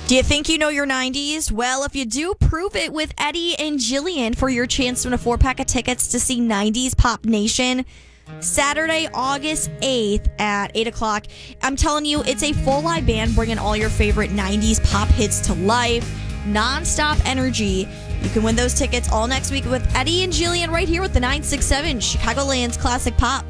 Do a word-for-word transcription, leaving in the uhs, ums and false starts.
Do you think you know your nineties? Well, if you do, prove it with Eddie and Jillian for your chance to win a four-pack of tickets to see nineties Pop Nation Saturday, August eighth at eight o'clock. I'm telling you, it's a full live band bringing all your favorite nineties pop hits to life. Non-stop energy. You can win those tickets all next week with Eddie and Jillian right here with the nine six seven Chicagoland's Classic Pop.